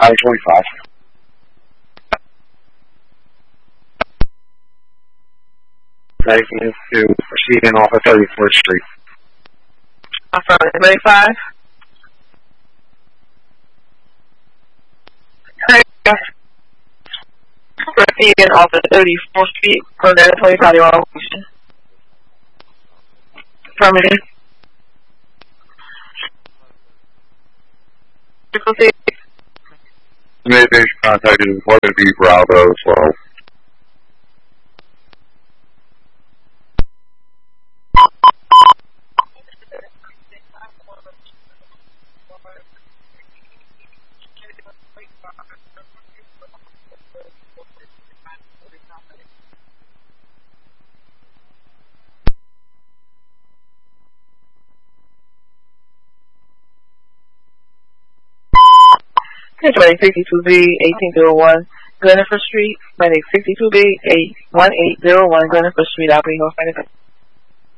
I-25. Taking to proceeding off of 34th Street. Affirmative. 25. Proceeding off of 34th Street, Corona 25 year old location. Affirmative. Proceed. Maybe contacted Employment B Bravo as well. Medic 62B 1801 Glennifer Street. Medic 62B 1801 Glennifer Street. Operating on